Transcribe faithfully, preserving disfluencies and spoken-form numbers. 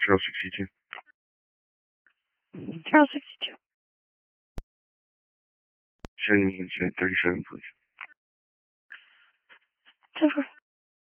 Trail sixty-two. Trail sixty-two. Send me incident thirty-seven, please. ten four.